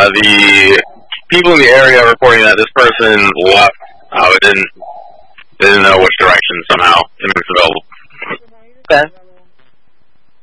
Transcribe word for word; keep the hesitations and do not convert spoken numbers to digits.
uh, the people in the area are reporting that this person left. Uh, didn't didn't know which direction somehow. Invincibility